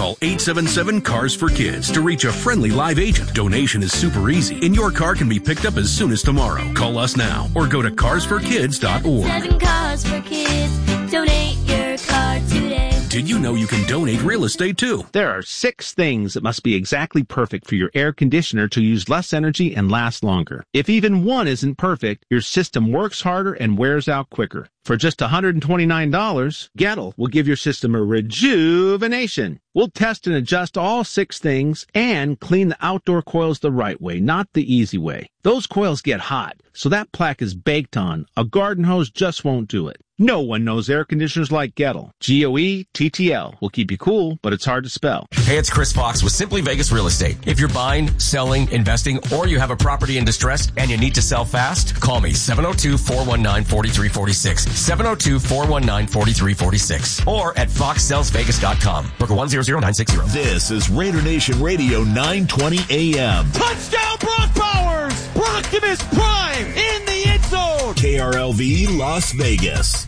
Call 877-CARS-FOR-KIDS to reach a friendly live agent. Donation is super easy, and your car can be picked up as soon as tomorrow. Call us now or go to carsforkids.org. 7 Cars for Kids. Donate your car today. Did you know you can donate real estate too? There are 6 things that must be exactly perfect for your air conditioner to use less energy and last longer. If even one isn't perfect, your system works harder and wears out quicker. For just $129, Gettle will give your system a rejuvenation. We'll test and adjust all 6 things and clean the outdoor coils the right way, not the easy way. Those coils get hot, so that plaque is baked on. A garden hose just won't do it. No one knows air conditioners like Gettle. Goettl will keep you cool, but it's hard to spell. Hey, it's Chris Fox with Simply Vegas Real Estate. If you're buying, selling, investing, or you have a property in distress and you need to sell fast, call me 702-419-4346. 702-419-4346. Or at foxsellsvegas.com. Broker 100960. This is Raider Nation Radio 920 AM. Touchdown Brock Bowers! Optimus Prime in the end zone! KRLV Las Vegas.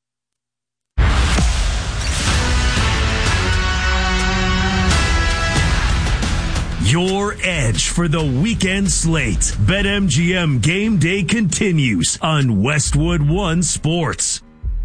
Your edge for the weekend slate. BetMGM Game Day continues on Westwood One Sports.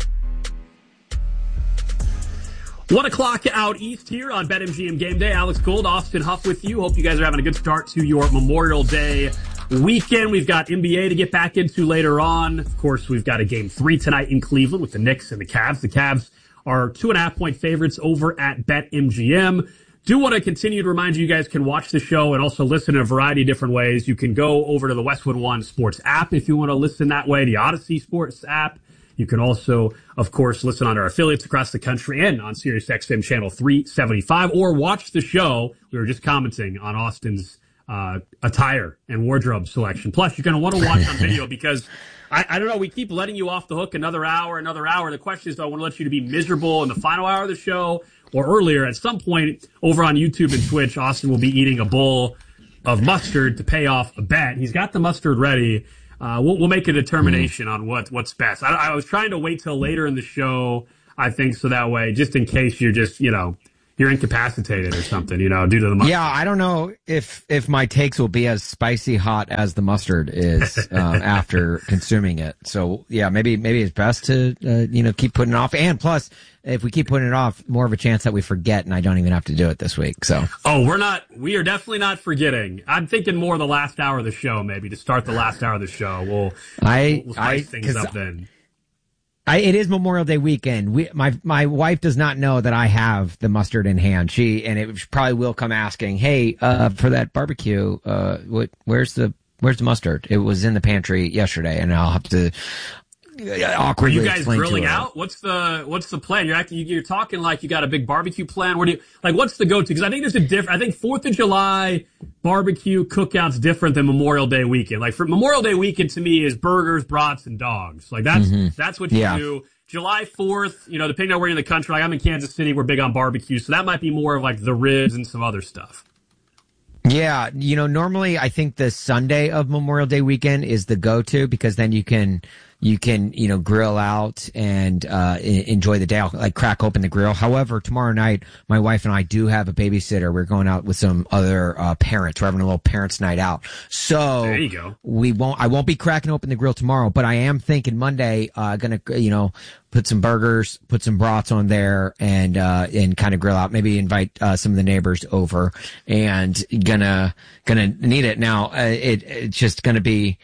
1 o'clock out east here on BetMGM Game Day. Alex Gold, Austin Huff with you. Hope you guys are having a good start to your Memorial Day weekend. We've got NBA to get back into later on. Of course, we've got a Game 3 tonight in Cleveland with the Knicks and the Cavs. The Cavs are 2.5-point favorites over at BetMGM. Do want to continue to remind you guys can watch the show and also listen in a variety of different ways. You can go over to the Westwood One Sports app if you want to listen that way, the Odyssey Sports app. You can also, of course, listen on our affiliates across the country and on SiriusXM channel 375, or watch the show. We were just commenting on Austin's attire and wardrobe selection. Plus, you're going to want to watch on video because I don't know, we keep letting you off the hook another hour. The question is, do I want to let you to be miserable in the final hour of the show or earlier? At some point over on YouTube and Twitch, Austin will be eating a bowl of mustard to pay off a bet. He's got the mustard ready. We'll make a determination on what's best. I was trying to wait till later in the show, I think, so that way, just in case you're just, you're incapacitated or something, due to the mustard. Yeah, I don't know if my takes will be as spicy hot as the mustard is after consuming it. So, yeah, maybe it's best to, keep putting it off. And plus, if we keep putting it off, more of a chance that we forget and I don't even have to do it this week. So. Oh, we are definitely not forgetting. I'm thinking more the last hour of the show, maybe to start the last hour of the show. We'll spice things up then. It is Memorial Day weekend. My wife does not know that I have the mustard in hand. She probably will come asking, "Hey, for that barbecue, where's the mustard? It was in the pantry yesterday," and I'll have to awkwardly explain to her. Are you guys grilling out? What's the plan? You're talking like you got a big barbecue plan. What's the go-to? Because I think there's I think 4th of July barbecue cookout's different than Memorial Day weekend. Like for Memorial Day weekend to me is burgers, brats, and dogs. Like that's what you do. July 4th, depending on where you're in the country, like I'm in Kansas City, we're big on barbecue, so that might be more of like the ribs and some other stuff. Yeah, normally I think the Sunday of Memorial Day weekend is the go-to because then you can grill out and enjoy the day. I'll crack open the grill. However, tomorrow night, my wife and I do have a babysitter. We're going out with some other parents. We're having a little parents' night out. So there you go. I won't be cracking open the grill tomorrow, but I am thinking Monday, gonna put some burgers, put some brats on there, and kind of grill out. Maybe invite some of the neighbors over, and gonna need it. Now it's just gonna be.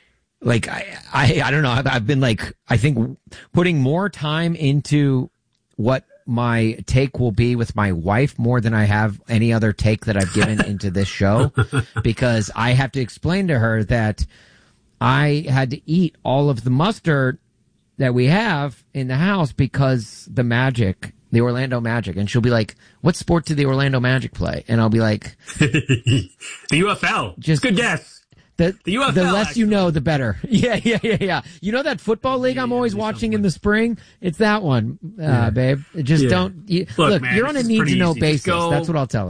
I don't know. I've been I think putting more time into what my take will be with my wife more than I have any other take that I've given into this show, because I have to explain to her that I had to eat all of the mustard that we have in the house because the Orlando Magic. And she'll be like, "What sport did the Orlando Magic play?" And I'll be like, the UFL. Just good guess. The less you know, the better. Yeah. You know that football league I'm always watching in the spring? It's that one, babe. Just don't. Look, man, you're on a need-to-know basis. That's what I'll tell her.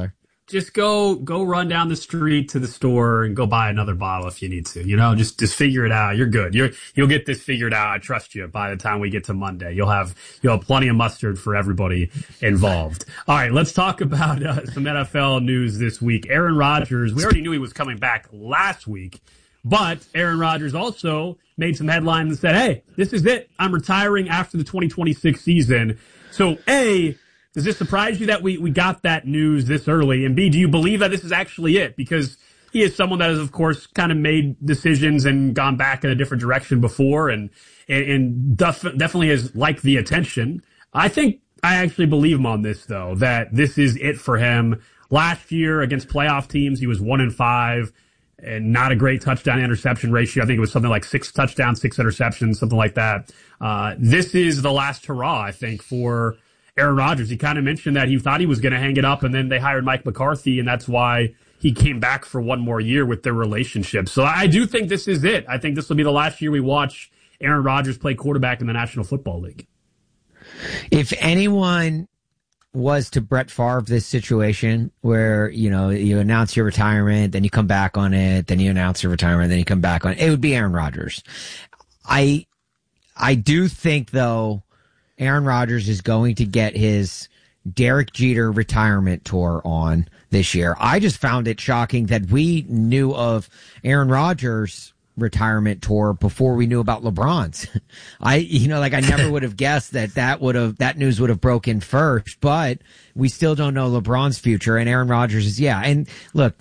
just go run down the street to the store and go buy another bottle if you need to. Just figure it out. You're good. You'll get this figured out. I trust you. By the time we get to Monday, you'll have plenty of mustard for everybody involved. All right, let's talk about some NFL news this week. Aaron Rodgers. We already knew he was coming back last week, but Aaron Rodgers also made some headlines and said, "Hey, this is it. I'm retiring after the 2026 season." So, A, does this surprise you that we got that news this early? And B, do you believe that this is actually it? Because he is someone that has, of course, kind of made decisions and gone back in a different direction before and definitely has liked the attention. I actually believe him on this, though, that this is it for him. Last year against playoff teams, he was 1-5 and not a great touchdown-interception ratio. I think it was something like 6 touchdowns, 6 interceptions, something like that. This is the last hurrah, I think, for Aaron Rodgers. He kind of mentioned that he thought he was going to hang it up, and then they hired Mike McCarthy, and that's why he came back for one more year with their relationship. So I do think this is it. I think this will be the last year we watch Aaron Rodgers play quarterback in the National Football League. If anyone was to Brett Favre this situation where, you announce your retirement, then you come back on it, then you announce your retirement, then you come back on it, it would be Aaron Rodgers. I do think, though, Aaron Rodgers is going to get his Derek Jeter retirement tour on this year. I just found it shocking that we knew of Aaron Rodgers' retirement tour before we knew about LeBron's. I never would have guessed that news would have broken first, but we still don't know LeBron's future, and Aaron Rodgers is, and look,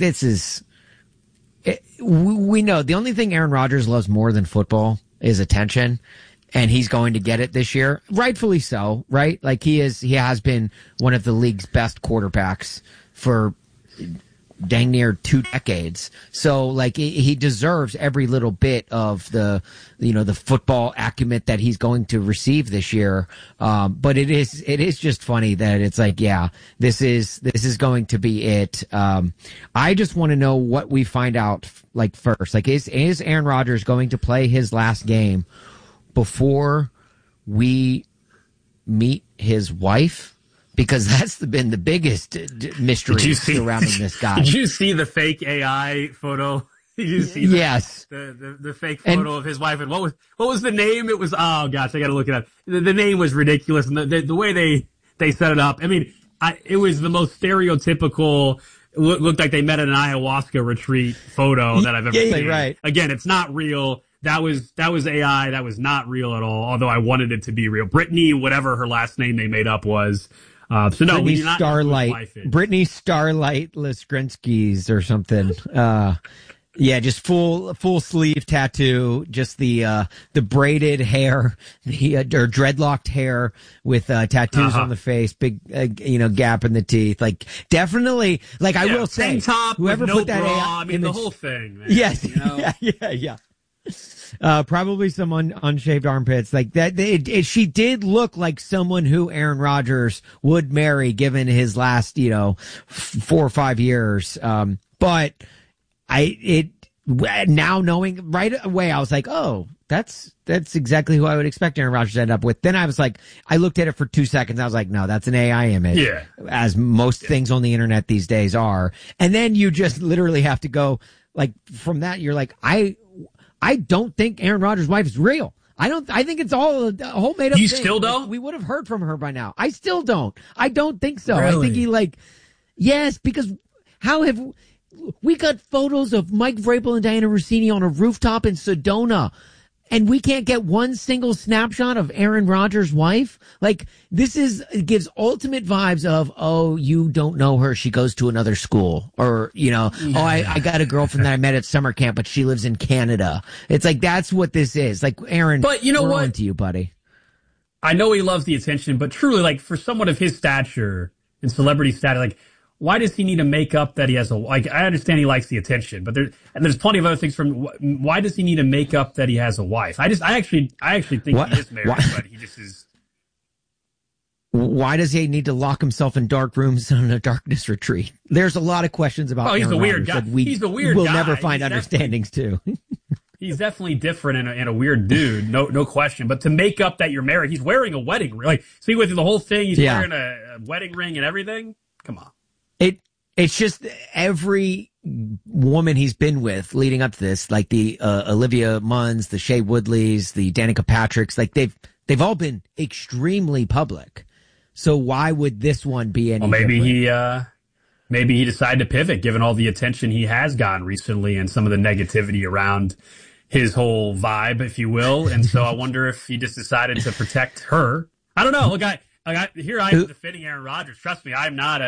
we know the only thing Aaron Rodgers loves more than football is attention. And he's going to get it this year, rightfully so, right? Like he has been one of the league's best quarterbacks for dang near 2 decades. So like he deserves every little bit of the football acumen that he's going to receive this year. But it is just funny that it's like, this is going to be it. I just want to know what we find out like first. Like is Aaron Rodgers going to play his last game before we meet his wife? Because that's been the biggest mystery surrounding this guy. Did you see the fake AI photo? Did you see yes. the fake photo of his wife? And what was the name? It was, oh gosh, I got to look it up. The name was ridiculous, and the way they set it up. I mean, it was the most stereotypical. Looked like they met at an ayahuasca retreat photo that I've ever seen. Right. Again, it's not real. That was AI. That was not real at all. Although I wanted it to be real. Brittany, whatever her last name they made up was. So no, we do not know who his wife is. Brittany Starlight Leskrinsky's or something. Just full sleeve tattoo, just the braided hair, or dreadlocked hair with tattoos on the face, big gap in the teeth. Like definitely, like I will say, tank top, whoever no put that bra, the whole thing. Man, yes, yeah. Probably some unshaved armpits like that. She did look like someone who Aaron Rodgers would marry given his last, 4 or 5 years. But now knowing right away, I was like, oh, that's exactly who I would expect Aaron Rodgers to end up with. Then I was like, I looked at it for 2 seconds. I was like, no, that's an AI image. Yeah. As most things on the internet these days are. And then you just literally have to go like from that. You're like, I don't think Aaron Rodgers' wife is real. I think it's all a whole made up thing. You still don't? We would have heard from her by now. I still don't. I don't think so. Really? I think yes, because we got photos of Mike Vrabel and Diana Rossini on a rooftop in Sedona, and we can't get one single snapshot of Aaron Rodgers' wife? Like, it gives ultimate vibes of, oh, you don't know her, she goes to another school. Or, I got a girlfriend that I met at summer camp, but she lives in Canada. It's like, that's what this is. Like, Aaron, but you know we're what? on to you, buddy. I know he loves the attention, but truly, like, for someone of his stature and celebrity status, like, why does he need to make up that he has I understand he likes the attention, but there's plenty of other things why does he need to make up that he has a wife? I actually think he is married, but he just is. Why does he need to lock himself in dark rooms on a darkness retreat? There's a lot of questions about he's Aaron a weird Rodgers guy. He's a weird guy. We'll never find understandings too. He's definitely different and a weird dude, no question. But to make up that you're married, he's wearing a wedding ring. Like, see, with the whole thing, he's wearing a wedding ring and everything. Come on. It's just every woman he's been with leading up to this, like the Olivia Munns, the Shea Woodleys, the Danica Patricks, like they've all been extremely public. So why would this one be any different? Maybe he decided to pivot given all the attention he has gotten recently and some of the negativity around his whole vibe, if you will. And so I wonder if he just decided to protect her. I don't know. Look, here I am defending Aaron Rodgers. Trust me, I'm not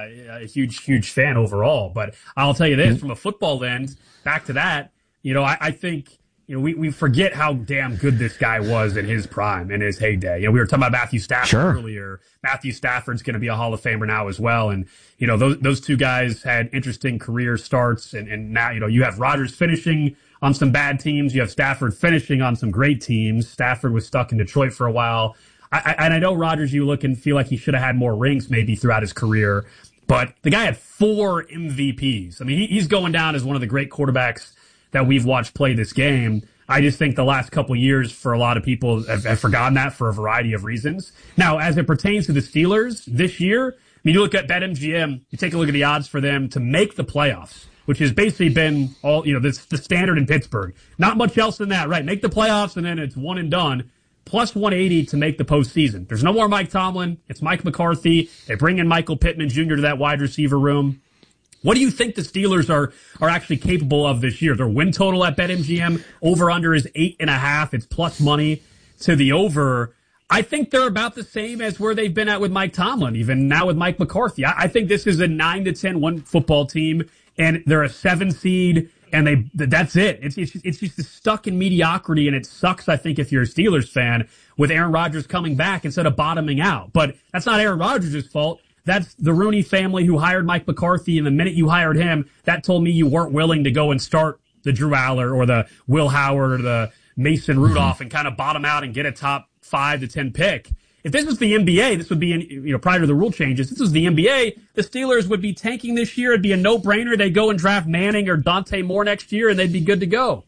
a huge fan overall. But I'll tell you this, from a football lens, back to that, I think, we forget how damn good this guy was in his prime, in his heyday. We were talking about Matthew Stafford earlier. Matthew Stafford's going to be a Hall of Famer now as well. And, those two guys had interesting career starts. And now, you have Rodgers finishing on some bad teams. You have Stafford finishing on some great teams. Stafford was stuck in Detroit for a while. And I know Rodgers, you look and feel like he should have had more rings maybe throughout his career. But the guy had 4 MVPs. I mean, he's going down as one of the great quarterbacks that we've watched play this game. I just think the last couple of years for a lot of people have forgotten that for a variety of reasons. Now, as it pertains to the Steelers this year, you look at BetMGM, you take a look at the odds for them to make the playoffs, which has basically been all, the standard in Pittsburgh. Not much else than that, right? Make the playoffs and then it's one and done. Plus 180 to make the postseason. There's no more Mike Tomlin. It's Mike McCarthy. They bring in Michael Pittman Jr. to that wide receiver room. What do you think the Steelers are actually capable of this year? Their win total at BetMGM over under is 8.5. It's plus money to the over. I think they're about the same as where they've been at with Mike Tomlin, even now with Mike McCarthy. I think this is a 9-10 win football team, and they're a 7 seed, and that's it. It's just stuck in mediocrity, and it sucks, I think, if you're a Steelers fan, with Aaron Rodgers coming back instead of bottoming out. But that's not Aaron Rodgers' fault. That's the Rooney family who hired Mike McCarthy, and the minute you hired him, that told me you weren't willing to go and start the Drew Aller or the Will Howard or the Mason Rudolph and kind of bottom out and get a top 5 to 10 pick. If this was the NBA, this would be, prior to the rule changes, this was the NBA, the Steelers would be tanking this year. It'd be a no-brainer. They'd go and draft Manning or Dante Moore next year, and they'd be good to go.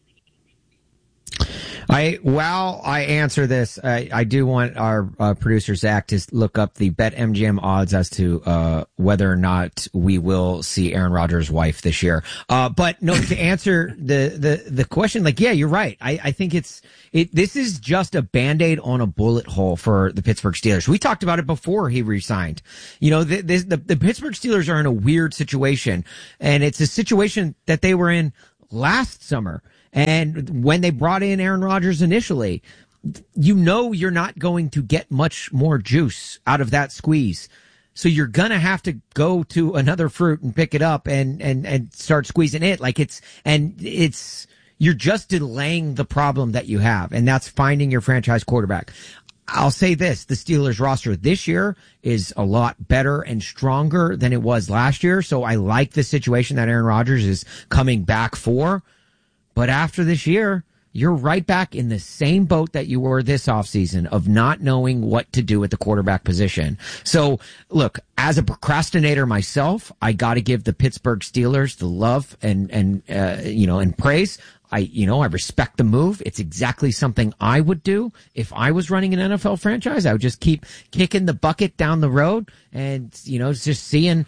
While I answer this, I do want our producer Zach to look up the BetMGM odds as to whether or not we will see Aaron Rodgers' wife this year. But no, to answer the question, yeah, you're right. I think this is just a Band-Aid on a bullet hole for the Pittsburgh Steelers. We talked about it before he resigned. The Pittsburgh Steelers are in a weird situation, and it's a situation that they were in last summer. And when they brought in Aaron Rodgers initially, you're not going to get much more juice out of that squeeze. So you're going to have to go to another fruit and pick it up and start squeezing it. You're just delaying the problem that you have. And that's finding your franchise quarterback. I'll say this, the Steelers roster this year is a lot better and stronger than it was last year. So I like the situation that Aaron Rodgers is coming back for. But after this year, you're right back in the same boat that you were this offseason of not knowing what to do at the quarterback position. So, look, as a procrastinator myself, I got to give the Pittsburgh Steelers the love and praise. I respect the move. It's exactly something I would do if I was running an NFL franchise. I would just keep kicking the bucket down the road and, just seeing,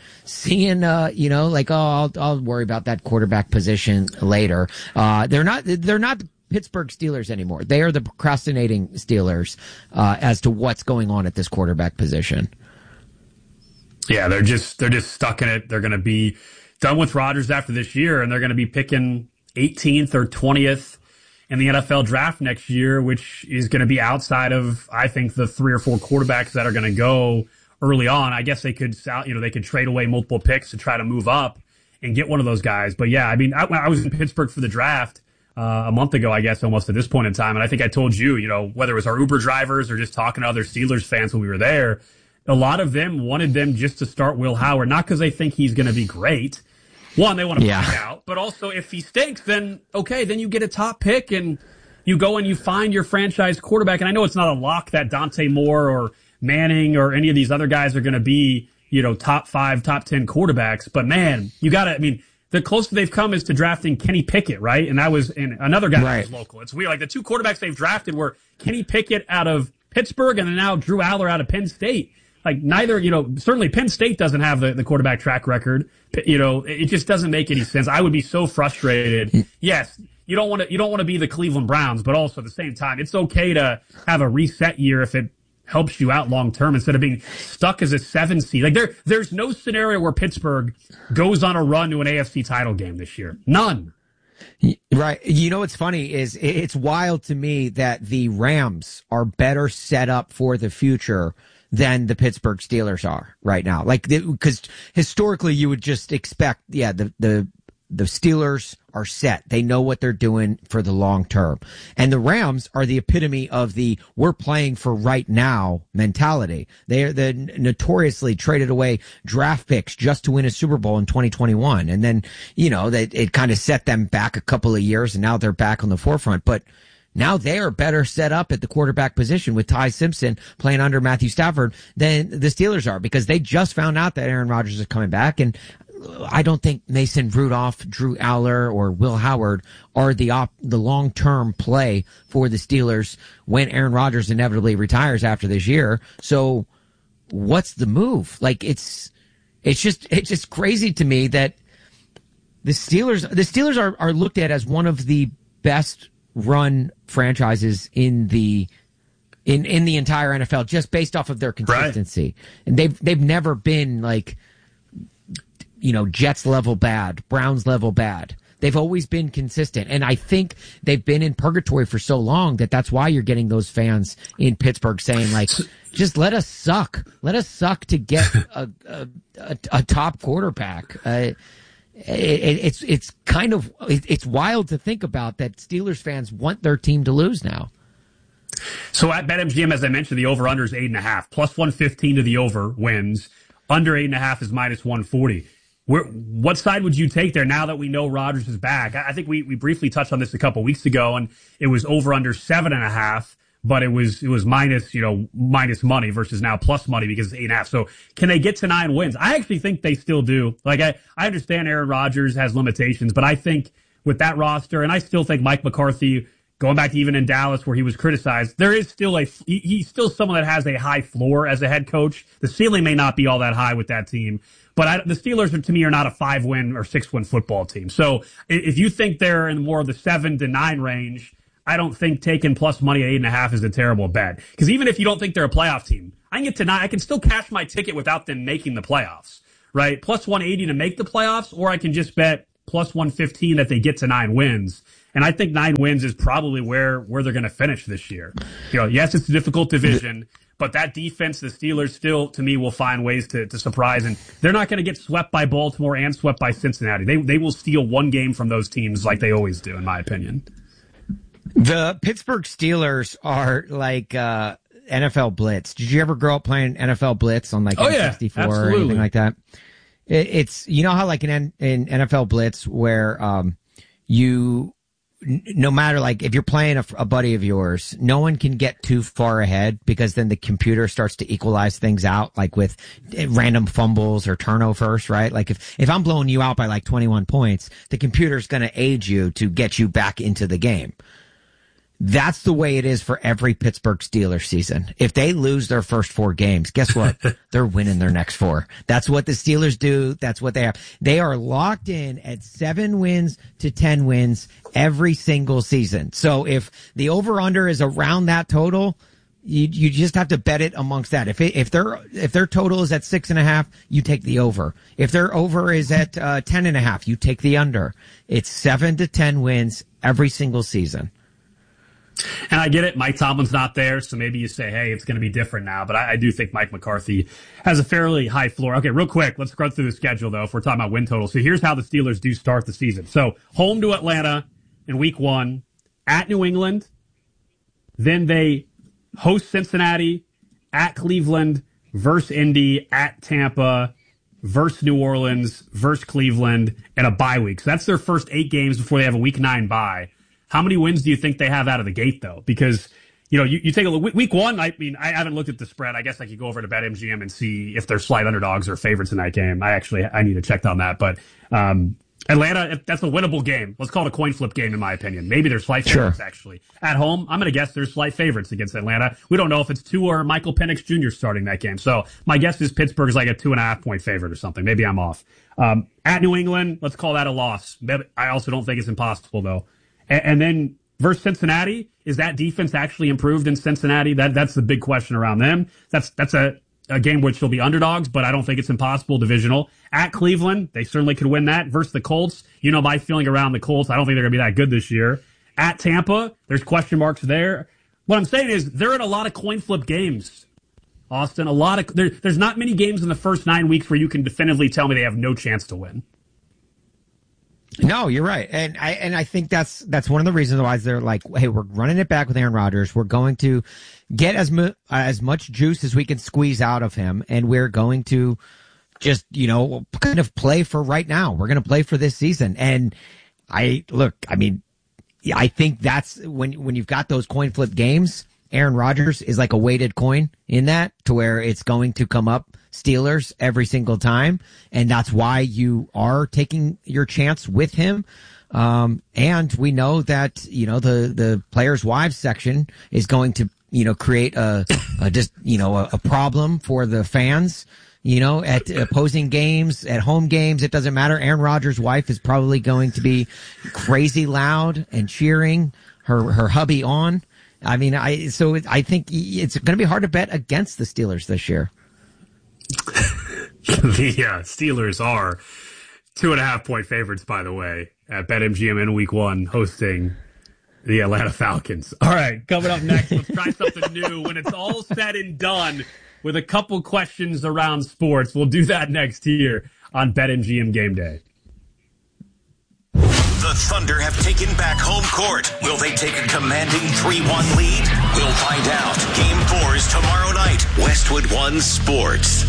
I'll worry about that quarterback position later. They're not Pittsburgh Steelers anymore. They are the procrastinating Steelers, as to what's going on at this quarterback position. Yeah, they're just stuck in it. They're going to be done with Rodgers after this year, and they're going to be picking 18th or 20th in the NFL draft next year, which is going to be outside of, I think, the 3 or 4 quarterbacks that are going to go early on. I guess they could, they could trade away multiple picks to try to move up and get one of those guys. But yeah, I was in Pittsburgh for the draft a month ago, I guess, almost at this point in time. And I think I told you, whether it was our Uber drivers or just talking to other Steelers fans when we were there, a lot of them wanted them just to start Will Howard, not because they think he's going to be great. One, they want to find out, but also if he stinks, then okay, then you get a top pick and you go and you find your franchise quarterback. And I know it's not a lock that Dante Moore or Manning or any of these other guys are going to be, top 5, top 10 quarterbacks. But man, the closest they've come is to drafting Kenny Pickett, right? And that was another guy that was local. It's weird. Like the 2 quarterbacks they've drafted were Kenny Pickett out of Pittsburgh and then now Drew Aller out of Penn State. like neither, certainly Penn State doesn't have the quarterback track record. It just doesn't make any sense. I would be so frustrated. Yes, you don't want to be the Cleveland Browns, but also at the same time, it's okay to have a reset year if it helps you out long term instead of being stuck as a 7 seed. Like there's no scenario where Pittsburgh goes on a run to an AFC title game this year. None. Right. What's funny is it's wild to me that the Rams are better set up for the future than the Pittsburgh Steelers are right now. Like, because historically you would just expect, the Steelers are set. They know what they're doing for the long term. And the Rams are the epitome of the we're playing for right now mentality. They are the notoriously traded away draft picks just to win a Super Bowl in 2021. And then, it kind of set them back a couple of years and now they're back on the forefront. But now they are better set up at the quarterback position with Ty Simpson playing under Matthew Stafford than the Steelers are because they just found out that Aaron Rodgers is coming back. And I don't think Mason Rudolph, Drew Aller, or Will Howard are the long-term play for the Steelers when Aaron Rodgers inevitably retires after this year. So what's the move? Like, it's just crazy to me that the Steelers are looked at as one of the best run franchises in the entire NFL just based off of their consistency. Right. And they've never been like, Jets level bad, Browns level bad. They've always been consistent. And I think they've been in purgatory for so long that's why you're getting those fans in Pittsburgh saying like, just let us suck. Let us suck to get a top quarterback. It's wild to think about that Steelers fans want their team to lose now. So at BetMGM, as I mentioned, the over-under is 8.5. Plus 115 to the over wins. Under 8.5 is minus 140. What side would you take there now that we know Rodgers is back? I think we briefly touched on this a couple weeks ago, and it was over under 7.5, but it was minus money versus now plus money because it's 8.5. So can they get to 9 wins? I actually think they still do. Like I understand Aaron Rodgers has limitations, but I think with that roster, and I still think Mike McCarthy, going back to even in Dallas where he was criticized, there is still he's still someone that has a high floor as a head coach. The ceiling may not be all that high with that team, but the Steelers to me are not a 5-win or 6-win football team. So if you think they're in more of the 7 to 9 range, I don't think taking plus money at 8.5 is a terrible bet. Because even if you don't think they're a playoff team, I can get to 9. I can still cash my ticket without them making the playoffs, right? Plus 180 to make the playoffs, or I can just bet plus 115 that they get to 9 wins. And I think 9 wins is probably where they're going to finish this year. Yes, it's a difficult division, but that defense, the Steelers still, to me, will find ways to surprise. And they're not going to get swept by Baltimore and swept by Cincinnati. They will steal one game from those teams like they always do, in my opinion. The Pittsburgh Steelers are like NFL Blitz. Did you ever grow up playing NFL Blitz on like N64 or anything like that? It's how like in NFL Blitz where no matter like if you're playing a buddy of yours, no one can get too far ahead because then the computer starts to equalize things out, like with random fumbles or turnovers, right? Like if I'm blowing you out by like 21 points, the computer's going to aid you to get you back into the game. That's the way it is for every Pittsburgh Steelers season. If they lose their first 4 games, guess what? They're winning their next 4. That's what the Steelers do. That's what they have. They are locked in at 7 wins to 10 wins every single season. So if the over-under is around that total, you just have to bet it amongst that. If their total is at 6.5, you take the over. If their over is at 10.5, you take the under. It's 7 to 10 wins every single season. And I get it. Mike Tomlin's not there, so maybe you say, hey, it's going to be different now. But I do think Mike McCarthy has a fairly high floor. Okay, real quick, let's run through the schedule, though, if we're talking about win total. So here's how the Steelers do start the season. So home to Atlanta in week 1, at New England. Then they host Cincinnati, at Cleveland, versus Indy, at Tampa, versus New Orleans, versus Cleveland, and a bye week. So that's their first 8 games before they have a week 9 bye. How many wins do you think they have out of the gate, though? Because, you take a look. Week 1, I haven't looked at the spread. I guess I could go over to BetMGM and see if they're slight underdogs or favorites in that game. I need to check on that. But Atlanta, that's a winnable game. Let's call it a coin flip game, in my opinion. Maybe they're slight favorites, actually. At home, I'm going to guess they're slight favorites against Atlanta. We don't know if it's Tua or Michael Penix Jr. starting that game. So my guess is Pittsburgh is like a 2.5-point favorite or something. Maybe I'm off. At New England, let's call that a loss. I also don't think it's impossible, though. And then versus Cincinnati, is that defense actually improved in Cincinnati? That's the big question around them. That's a game which will be underdogs, but I don't think it's impossible divisional. At Cleveland, they certainly could win that. Versus the Colts, my feeling around the Colts, I don't think they're going to be that good this year. At Tampa, there's question marks there. What I'm saying is they're in a lot of coin flip games, Austin. There's not many games in the first 9 weeks where you can definitively tell me they have no chance to win. No, you're right. And I think that's one of the reasons why they're like, hey, we're running it back with Aaron Rodgers. We're going to get as much juice as we can squeeze out of him. And we're going to just, kind of play for right now. We're going to play for this season. And I think that's when you've got those coin flip games, Aaron Rodgers is like a weighted coin in that, to where it's going to come up Steelers every single time. And that's why you are taking your chance with him. And we know that, the players' wives section is going to, create a problem for the fans, at opposing games, at home games. It doesn't matter. Aaron Rodgers' wife is probably going to be crazy loud and cheering her hubby on. I think it's going to be hard to bet against the Steelers this year. The Steelers are 2.5-point favorites, by the way, at BetMGM in week 1, hosting the Atlanta Falcons. All right, coming up next, let's try something new. When it's all said and done, with a couple questions around sports, we'll do that next here on BetMGM Game Day. The Thunder have taken back home court. Will they take a commanding 3-1 lead? We'll find out. Game 4 is tomorrow night. Westwood One Sports.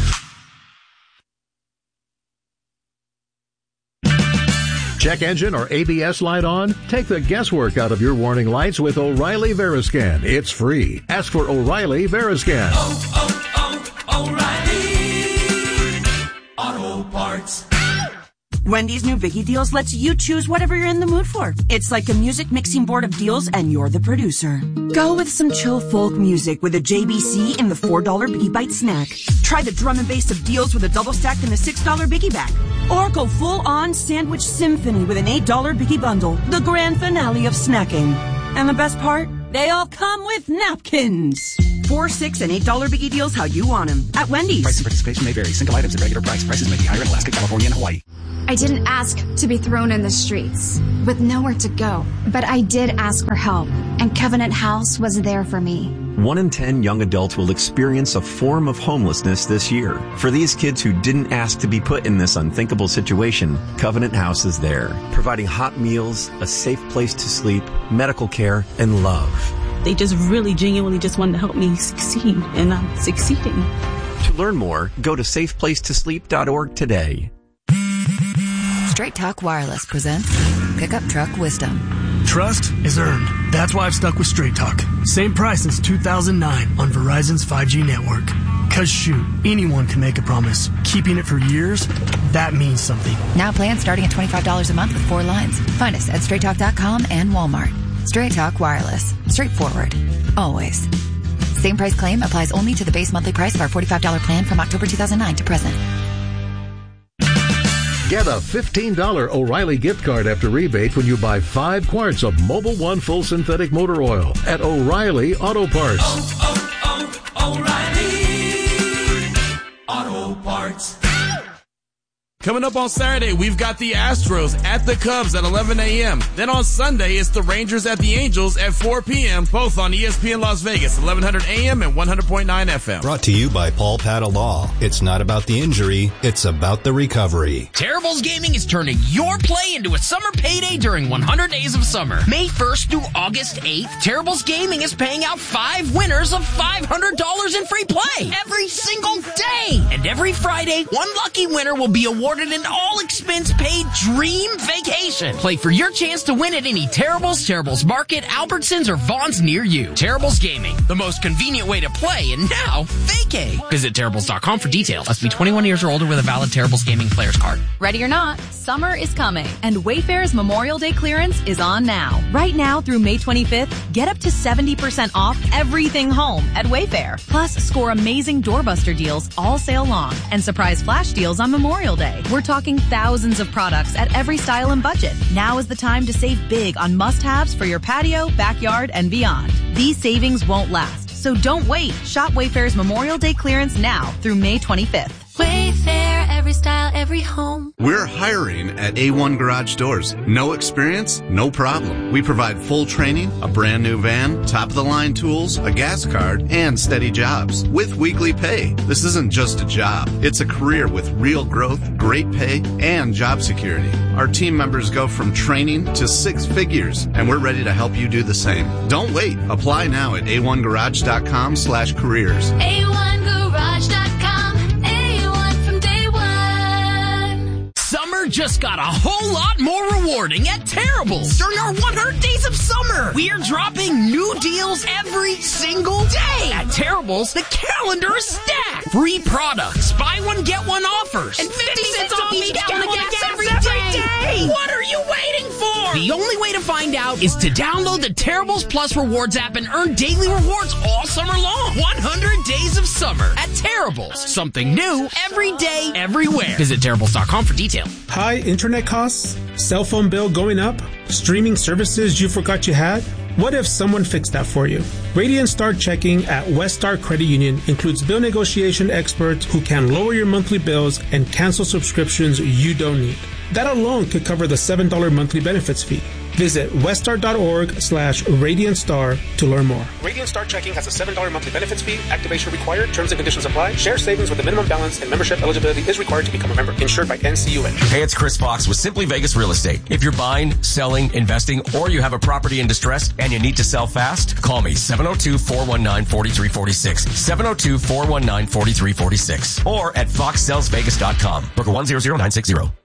Check engine or ABS light on? Take the guesswork out of your warning lights with O'Reilly Veriscan. It's free. Ask for O'Reilly Veriscan. O'Reilly Auto Parts. Wendy's new Biggie Deals lets you choose whatever you're in the mood for. It's like a music mixing board of deals, and you're the producer. Go with some chill folk music with a JBC in the $4 Biggie Bite snack. Try the drum and bass of deals with a double stack in the $6 Biggie Bag. Or go full-on sandwich symphony with an $8 Biggie Bundle, the grand finale of snacking. And the best part? They all come with napkins. $4, $6, and $8 Biggie Deals how you want them at Wendy's. Price and participation may vary. Single items at regular price. Prices may be higher in Alaska, California, and Hawaii. I didn't ask to be thrown in the streets with nowhere to go, but I did ask for help, and Covenant House was there for me. 1 in 10 young adults will experience a form of homelessness this year. For these kids who didn't ask to be put in this unthinkable situation, Covenant House is there, providing hot meals, a safe place to sleep, medical care, and love. They just really genuinely just wanted to help me succeed, and I'm succeeding. To learn more, go to safeplacetosleep.org today. Straight Talk Wireless presents Pickup Truck Wisdom. Trust is earned. That's why I've stuck with Straight Talk. Same price since 2009 on Verizon's 5G network. Cause shoot, anyone can make a promise. Keeping it for years, that means something. Now plans starting at $25 a month with 4 lines. Find us at straighttalk.com and Walmart. Straight Talk Wireless. Straightforward. Always. Same price claim applies only to the base monthly price of our $45 plan from October 2009 to present. Get a $15 O'Reilly gift card after rebate when you buy 5 quarts of Mobil 1 full synthetic motor oil at O'Reilly Auto Parts. O'Reilly Auto Parts. Coming up on Saturday, we've got the Astros at the Cubs at 11 a.m. Then on Sunday, it's the Rangers at the Angels at 4 p.m., both on ESPN Las Vegas, 1100 a.m. and 100.9 FM. Brought to you by Paul Patta Law. It's not about the injury, it's about the recovery. Terribles Gaming is turning your play into a summer payday during 100 Days of Summer. May 1st through August 8th, Terribles Gaming is paying out 5 winners of $500 in free play every single day. And every Friday, one lucky winner will be awarded awarded an all-expense-paid dream vacation. Play for your chance to win at any Terrible's, Terrible's Market, Albertsons, or Vaughn's near you. Terrible's Gaming, the most convenient way to play, and now vacay. Visit Terrible's.com for details. Must be 21 years or older with a valid Terrible's Gaming player's card. Ready or not, summer is coming, and Wayfair's Memorial Day clearance is on now. Right now through May 25th, get up to 70% off everything home at Wayfair. Plus, score amazing doorbuster deals all sale long and surprise flash deals on Memorial Day. We're talking thousands of products at every style and budget. Now is the time to save big on must-haves for your patio, backyard, and beyond. These savings won't last, so don't wait. Shop Wayfair's Memorial Day clearance now through May 25th. Wayfair, every style, every home. We're hiring at A1 Garage Doors. No experience? No problem. We provide full training, a brand new van, top-of-the-line tools, a gas card, and steady jobs with weekly pay. This isn't just a job. It's a career with real growth, great pay, and job security. Our team members go from training to 6 figures, and we're ready to help you do the same. Don't wait. Apply now at a1garage.com/careers. A1garage.com. Summer just got a whole lot more rewarding at Terrible's. During our 100 Days of Summer, we are dropping new deals every single day. At Terrible's, the calendar is stacked. Free products, buy one, get one offers, and 50 cents off each gallon of gas every day. What are you waiting for? The only way to find out is to download the Terrible's Plus Rewards app and earn daily rewards all summer long. 100 Days of Summer at Terrible's. Something new every day, everywhere. Visit Terrible's.com for details. High internet costs? Cell phone bill going up? Streaming services you forgot you had? What if someone fixed that for you? Radiant Star Checking at West Star Credit Union includes bill negotiation experts who can lower your monthly bills and cancel subscriptions you don't need. That alone could cover the $7 monthly benefits fee. Visit weststar.org/RadiantStar to learn more. Radiant Star Checking has a $7 monthly benefits fee. Activation required. Terms and conditions apply. Share savings with a minimum balance and membership eligibility is required to become a member. Insured by NCUA. Hey, it's Chris Fox with Simply Vegas Real Estate. If you're buying, selling, investing, or you have a property in distress and you need to sell fast, call me 702-419-4346. 702-419-4346. Or at foxsellsvegas.com. Broker 100960.